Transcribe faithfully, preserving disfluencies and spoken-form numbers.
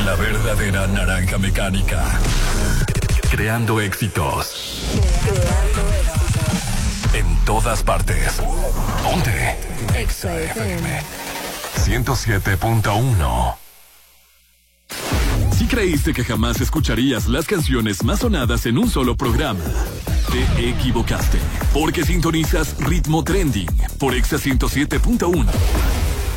La verdadera naranja mecánica. Creando éxitos. Creando éxitos. En todas partes. Ponte. Exa F M. ciento siete punto uno. Si creíste que jamás escucharías las canciones más sonadas en un solo programa, te equivocaste. Porque sintonizas Ritmo Trending por Exa ciento siete punto uno.